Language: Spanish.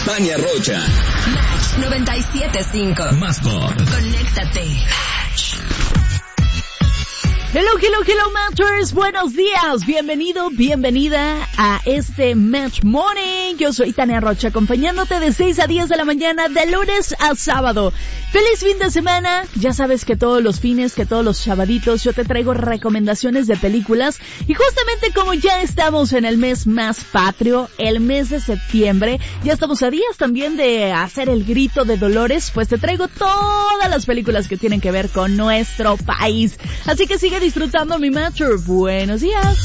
Tania Rocha. Match 97.5. Más pop. Conéctate. Match. Hello Matchers, buenos días, bienvenido, bienvenida a este Match Morning. Yo soy Tania Rocha, acompañándote de 6 a 10 de la mañana, de lunes a sábado. ¡Feliz fin de semana! Ya sabes que todos los fines, que todos los sabaditos, yo te traigo recomendaciones de películas. Y justamente como ya estamos en el mes más patrio, el mes de septiembre, ya estamos a días también de hacer el grito de Dolores, pues te traigo todas las películas que tienen que ver con nuestro país. Así que sigue disfrutando mi Matcher. Buenos días.